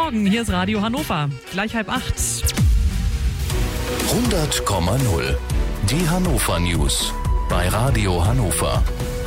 Morgen, hier ist Radio Hannover. Gleich 7:30. 100,0. Die Hannover News bei Radio Hannover.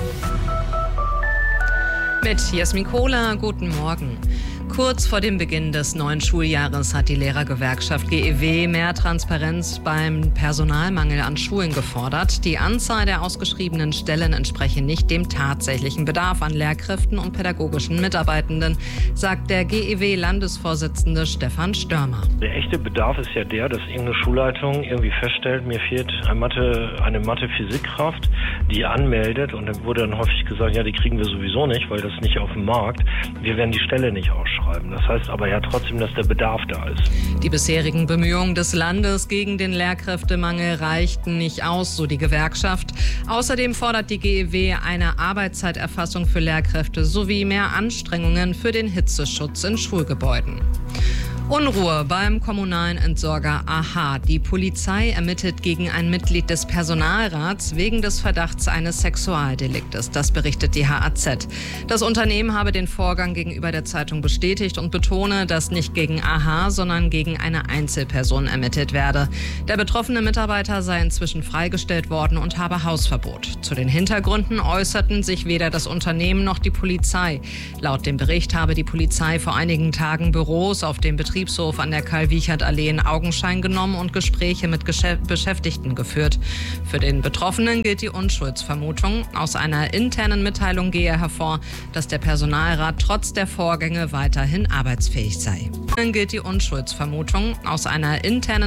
Mit Jasmin Kohler, guten Morgen. Kurz vor dem Beginn des neuen Schuljahres hat die Lehrergewerkschaft GEW mehr Transparenz beim Personalmangel an Schulen gefordert. Die Anzahl der ausgeschriebenen Stellen entspreche nicht dem tatsächlichen Bedarf an Lehrkräften und pädagogischen Mitarbeitenden, sagt der GEW-Landesvorsitzende Stefan Störmer. Der echte Bedarf ist ja der, dass irgendeine Schulleitung irgendwie feststellt, mir fehlt eine Mathe-Physikkraft, die anmeldet, und dann wurde dann häufig gesagt, ja, die kriegen wir sowieso nicht, weil das nicht auf dem Markt. Wir werden die Stelle nicht ausschreiben. Das heißt aber ja trotzdem, dass der Bedarf da ist. Die bisherigen Bemühungen des Landes gegen den Lehrkräftemangel reichten nicht aus, so die Gewerkschaft. Außerdem fordert die GEW eine Arbeitszeiterfassung für Lehrkräfte sowie mehr Anstrengungen für den Hitzeschutz in Schulgebäuden. Unruhe beim kommunalen Entsorger AHA. Die Polizei ermittelt gegen ein Mitglied des Personalrats wegen des Verdachts eines Sexualdeliktes. Das berichtet die HAZ. Das Unternehmen habe den Vorgang gegenüber der Zeitung bestätigt und betone, dass nicht gegen AHA, sondern gegen eine Einzelperson ermittelt werde. Der betroffene Mitarbeiter sei inzwischen freigestellt worden und habe Hausverbot. Zu den Hintergründen äußerten sich weder das Unternehmen noch die Polizei. Laut dem Bericht habe die Polizei vor einigen Tagen Büros auf dem Betriebshof an der Karl-Wiechert-Allee in Augenschein genommen und Gespräche mit Beschäftigten geführt. Für den Betroffenen gilt die Unschuldsvermutung. Aus einer internen Mitteilung gehe hervor, dass der Personalrat trotz der Vorgänge weiterhin arbeitsfähig sei. Gilt die Unschuldsvermutung. Aus einer internen